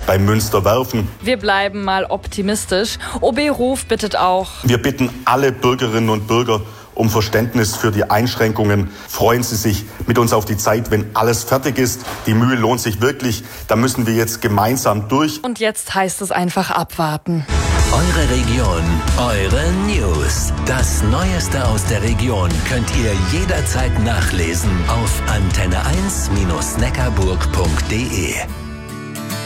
bei Münsterwerfen. Wir bleiben mal optimistisch. OB Ruf bittet auch: Wir bitten alle Bürgerinnen und Bürger um Verständnis für die Einschränkungen. Freuen Sie sich mit uns auf die Zeit, wenn alles fertig ist. Die Mühe lohnt sich wirklich. Da müssen wir jetzt gemeinsam durch. Und jetzt heißt es einfach abwarten. Eure Region, eure News. Das Neueste aus der Region könnt ihr jederzeit nachlesen auf antenne1-neckarburg.de.